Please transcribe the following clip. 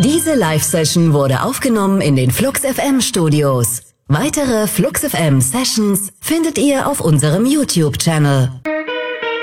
Diese Live-Session wurde aufgenommen in den Flux FM Studios. Weitere Flux FM Sessions findet ihr auf unserem YouTube-Channel.